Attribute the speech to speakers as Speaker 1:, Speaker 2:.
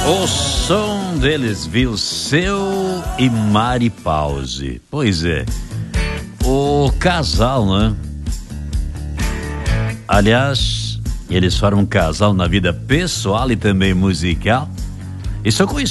Speaker 1: O som deles, viu? Seu e Mari Pause. Pois é. O casal, né? Aliás, eles formam um casal na vida pessoal e também musical. E são